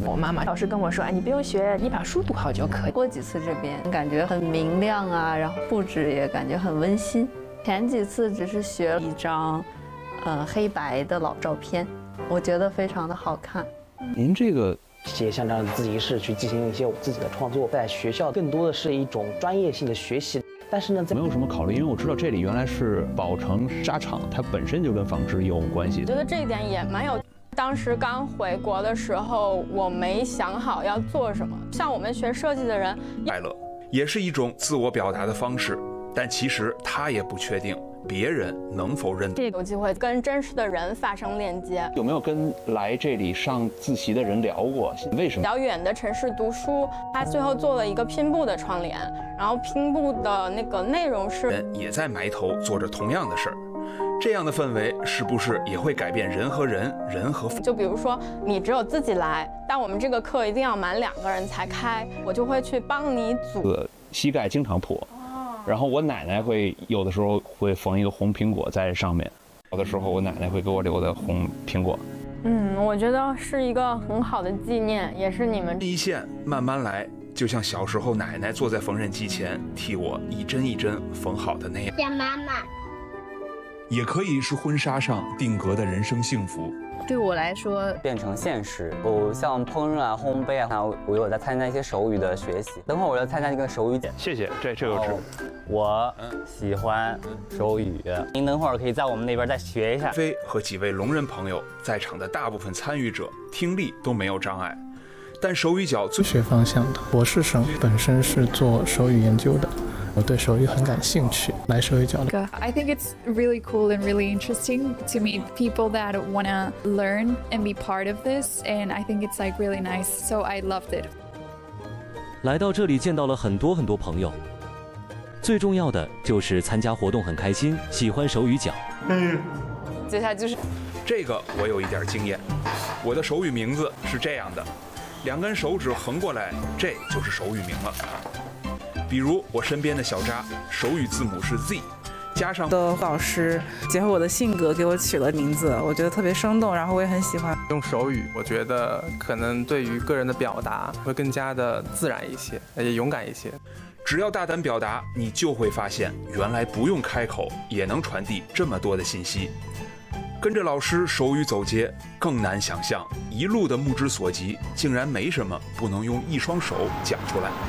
我妈妈老师跟我说，哎，你不用学，你把书读好就可以。 过几次这边感觉很明亮啊，然后布置也感觉很温馨。前几次只是学了一张，黑白的老照片，我觉得非常的好看。 您这个写像这样的自习室去进行一些我自己的创作，在学校更多的是一种专业性的学习。但是呢， 没有什么考虑，因为我知道这里原来是宝成纱厂，它本身就跟纺织有关系。 我觉得这一点也蛮有。当时刚回国的时候，我没想好要做什么。像我们学设计的人， 快乐也是一种自我表达的方式，但其实他也不确定别人能否认同。 有机会跟真实的人发生链接。 有没有跟来这里上自习的人聊过？为什么？ 比较远的城市读书，他最后做了一个拼布的窗帘，然后拼布的那个内容是人也在埋头做着同样的事儿。这样的氛围是不是也会改变人和人、人和？ 就比如说，你只有自己来，但我们这个课一定要满2个人才开，我就会去帮你组。 膝盖经常破，然后我奶奶会有的时候会缝一个红苹果在上面，有的时候我奶奶会给我留的红苹果。 我觉得是一个很好的纪念，也是你们一线慢慢来，就像小时候奶奶坐在缝纫机前替我一针一针缝好的那样。 想妈妈。 也可以是婚纱上定格的人生幸福。 对我来说， 变成现实。我像烹饪啊、烘焙啊，我有在参加一些手语的学习。等会儿我要参加一个手语节。 谢谢，这个是。 我喜欢手语，您等会儿可以在我们那边再学一下。 飞和几位聋人朋友，在场的大部分参与者听力都没有障碍，但手语角最学方向的博士生本身是做手语研究的。我对手语很感兴趣，来手语角。 I think it's really cool and really interesting to meet people that wanna learn and be part of this, and I think it's like really nice. So I loved it. 来到这里见到了很多朋友，最重要的就是参加活动很开心，喜欢手语角。 接下来就是这个我有一点经验，我的手语名字是这样的，2根手指横过来，这就是手语名了。比如我身边的小扎，手语字母是 Z， 加上的老师结合我的性格给我取了名字，我觉得特别生动，然后我也很喜欢用手语。我觉得可能对于个人的表达会更加的自然一些，也勇敢一些。 只要大胆表达，你就会发现原来不用开口也能传递这么多的信息。跟着老师手语走街，更难想象一路的目之所及，竟然没什么不能用一双手讲出来。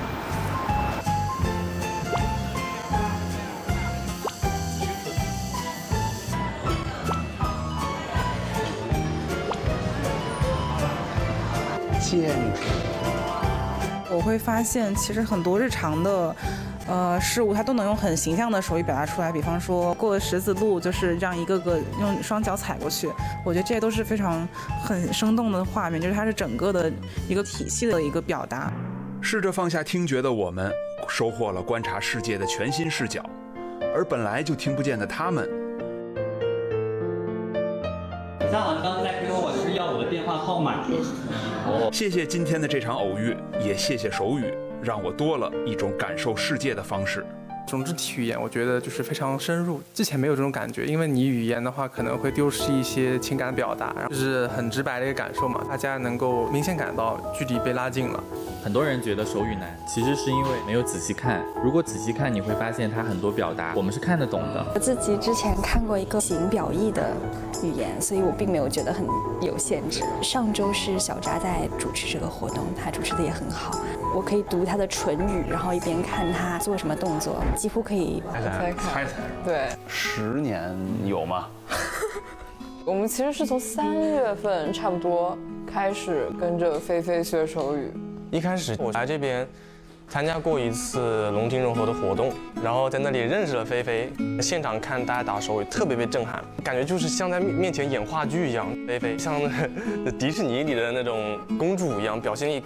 我会发现，其实很多日常的，事物它都能用很形象的手语表达出来。比方说，过石子路就是让一个个用双脚踩过去，我觉得这些都是非常很生动的画面，就是它是整个的一个体系的一个表达。 试着放下听觉的我们，收获了观察世界的全新视角，而本来就听不见的他们。 你好像刚刚在跟我是要我的电话号码。 谢谢今天的这场偶遇，也谢谢手语，让我多了一种感受世界的方式。 这种肢体语言，我觉得就是非常深入，之前没有这种感觉，因为你语言的话可能会丢失一些情感的表达，就是很直白的一个感受嘛，大家能够明显感到距离被拉近了。 很多人觉得手语难，其实是因为没有仔细看。如果仔细看，你会发现它很多表达我们是看得懂的。 我自己之前看过一个形表意的语言，所以我并没有觉得很有限制。上周是小扎在主持这个活动，他主持的也很好。我可以读他的唇语，然后一边看他做什么动作，几乎可以猜。对 ，10年有吗？ 我们其实是从3月份差不多开始跟着菲菲学手语。 一开始我来这边参加过一次龙庭融合的活动，然后在那里认识了菲菲。现场看大家打手语，特别被震撼，感觉就是像在面前演话剧一样。菲菲像迪士尼里的那种公主一样，表现力